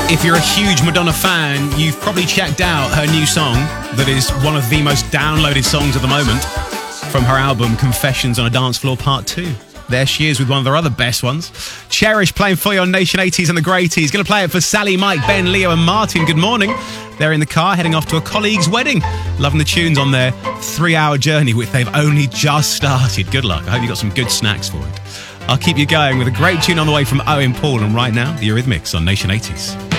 If you're a huge Madonna fan, you've probably checked out her new song that is one of the most downloaded songs at the moment from her album Confessions on a Dance Floor Part 2. There she is with one of their other best ones. Cherish playing for you on Nation 80s and the Greaties. Going to play it for Sally, Mike, Ben, Leo and Martin. Good morning. They're in the car heading off to a colleague's wedding. Loving the tunes on their 3-hour journey, which they've only just started. Good luck. I hope you got some good snacks for it. I'll keep you going with a great tune on the way from Owen Paul. And right now, the Eurythmics on Nation 80s.